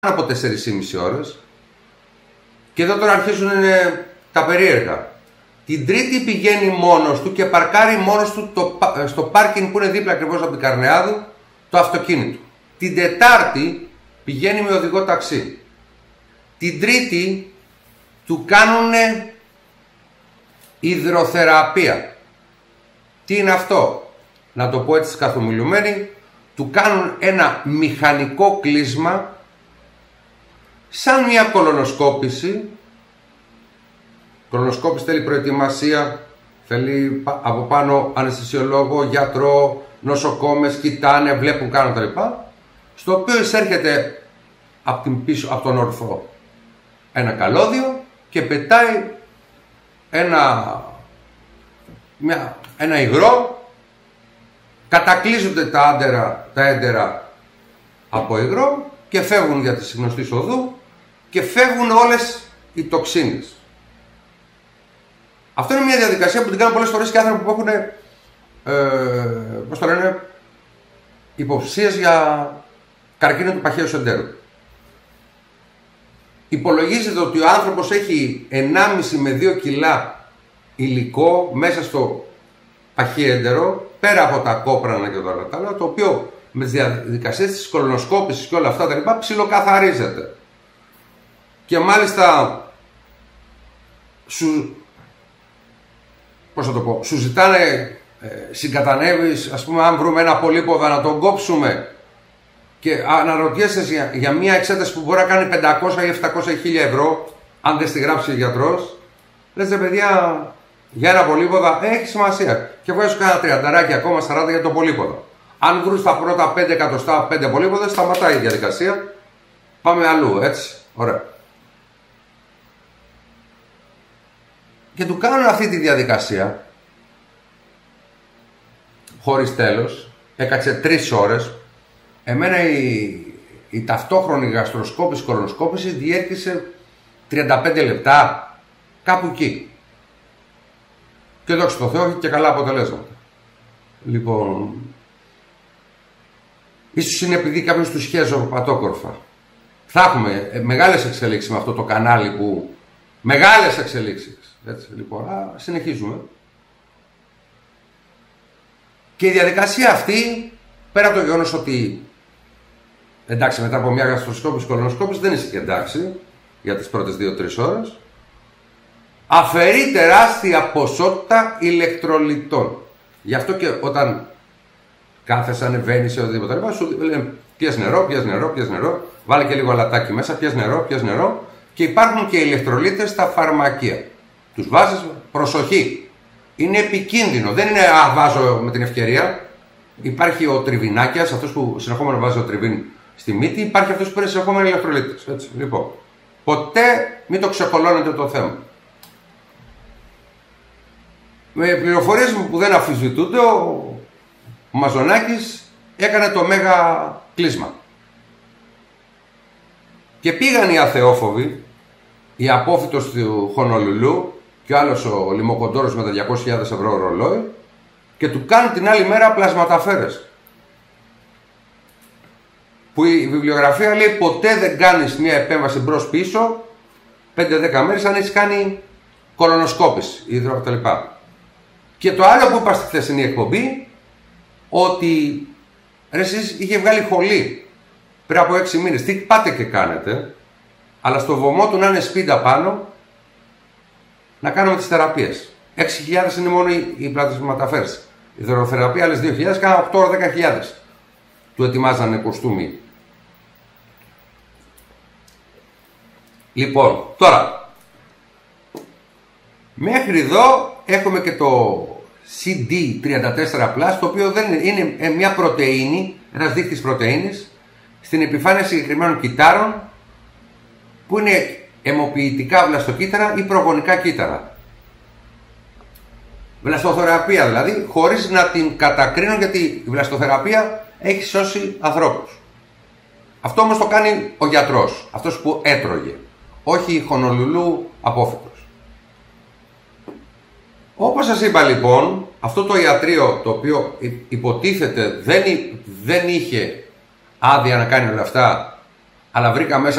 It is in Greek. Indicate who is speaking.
Speaker 1: από 4,5 ώρες. Και εδώ τώρα αρχίζουν τα περίεργα. Την Τρίτη πηγαίνει μόνος του και παρκάρει μόνος του στο πάρκινγκ που είναι δίπλα ακριβώς από την Καρνεάδου το αυτοκίνητο. Την Τετάρτη πηγαίνει με οδηγό ταξί. Την Τρίτη του κάνουν υδροθεραπεία. Τι είναι αυτό? Να το πω έτσι καθομιλουμένη. Του κάνουν ένα μηχανικό κλείσμα σαν μια κολονοσκόπηση. Κολονοσκόπηση θέλει προετοιμασία, θέλει από πάνω αναισθησιολόγο, γιατρό, νοσοκόμες, κοιτάνε, βλέπουν, κάνουν τα λοιπά. Στο οποίο εισέρχεται από την πίσω, από τον ορθό, ένα καλώδιο και πετάει ένα υγρό. Κατακλείζονται τα έντερα από υγρό και φεύγουν για τη γνωστή οδού και φεύγουν όλες οι τοξίνες. Αυτό είναι μια διαδικασία που την κάνουν πολλές φορές και άνθρωποι που έχουν υποψίες για καρκίνο του παχαίου εντέρου. Υπολογίζεται ότι ο άνθρωπος έχει 1,5 με 2 κιλά υλικό μέσα στο παχαίο έντερο, πέρα από τα κόπρανα και όλα τα άλλα, το οποίο με τις διαδικασίες της κολονοσκόπησης και όλα αυτά τα λοιπά ψιλοκαθαρίζεται. Και μάλιστα σου ζητάνε, συγκατανεύεις, ας πούμε, αν βρούμε ένα πολύποδα να τον κόψουμε, και αναρωτιέσαι για μια εξέταση που μπορεί να κάνει 500 ή 700 χίλια ευρώ, αν δεν στη γράψει ο γιατρός, λες ρε παιδιά, για ένα πολύποδα έχει σημασία. Και βγάζω κάνα 30 ακόμα 40 για το πολύποδα. Αν βρουν τα πρώτα 5 εκατοστά 5 πολύποδες, σταματάει η διαδικασία. Πάμε αλλού, έτσι. Ωραία. Και του κάνουν αυτή τη διαδικασία χωρίς τέλος. Έκατσε 3 ώρες. Εμένα η ταυτόχρονη γαστροσκόπηση, κολονοσκόπηση διήρκησε 35 λεπτά. Κάπου εκεί. Και δόξα τω Θεώ, έχει και καλά αποτελέσματα. Λοιπόν, ίσως είναι επειδή κάποιος τους σχέζω πατόκορφα. Θα έχουμε μεγάλες εξελίξεις με αυτό το κανάλι που... Μεγάλες εξελίξεις. Έτσι, λοιπόν, συνεχίζουμε. Και η διαδικασία αυτή, πέρα από το γεγονός ότι εντάξει, μετά από μια γαστροσκόπηση, κολονοσκόπηση δεν είσαι και εντάξει για τις πρώτες 2-3 ώρες, αφαιρεί τεράστια ποσότητα ηλεκτρολιτών. Γι' αυτό και όταν κάθεσαι, ανεβαίνεις σε οτιδήποτε, σου λένε πιες νερό, βάλε και λίγο αλατάκι μέσα, πιες νερό, και υπάρχουν και ηλεκτρολίτες στα φαρμακεία. Τους βάζεις, προσοχή, είναι επικίνδυνο, δεν είναι βάζω με την ευκαιρία. Υπάρχει ο τριβινάκιας, αυτός που συνεχόμενα βάζει ο τριβίν στη μύτη, υπάρχει αυτός που παίρνει συνεχόμενα ηλεκτρολίτες. Έτσι, λοιπόν, ποτέ μην το ξεκολώνετε το θέμα. Με πληροφορίες που δεν αμφισβητούνται, ο Μαζονάκης έκανε το μέγα κλείσμα. Και πήγαν οι αθεόφοβοι, η απόφυτος του Χονολουλού και ο άλλος ο Λιμοκοντόρος με τα 200.000 ευρώ ρολόι, και του κάνουν την άλλη μέρα πλασματαφέρες. Που η βιβλιογραφία λέει ποτέ δεν κάνεις μια επέμβαση μπρος πίσω 5-10 μέρες αν έχεις κάνει κολονοσκόπηση ή κτλ. Και το άλλο που είπα στη χθεσινή εκπομπή, ότι ρε εσείς είχε βγάλει χολή πριν από 6 μήνες. Τι πάτε και κάνετε, αλλά στο βωμό του να είναι σπίτι πάνω να κάνουμε τις θεραπείες. 6.000 είναι μόνο οι πλασματαφέρες. Η υδροθεραπεία άλλες 2.000, κάνα 8-10.000. Του ετοιμάζανε κοστούμι. Λοιπόν, τώρα, μέχρι εδώ έχουμε και το CD34+, το οποίο δεν είναι μια πρωτεΐνη, ένας δείκτης πρωτεΐνης, στην επιφάνεια συγκεκριμένων κυττάρων, που είναι αιμοποιητικά βλαστοκύτταρα ή προγονικά κύτταρα. Βλαστοθεραπεία δηλαδή, χωρίς να την κατακρίνω, γιατί η βλαστοθεραπεία έχει σώσει ανθρώπους. Αυτό όμως το κάνει ο γιατρός, αυτός που έτρωγε, όχι η Χονολουλού απόφυτος. Όπως σας είπα λοιπόν, αυτό το ιατρείο το οποίο υποτίθεται δεν είχε άδεια να κάνει όλα αυτά, αλλά βρήκα μέσα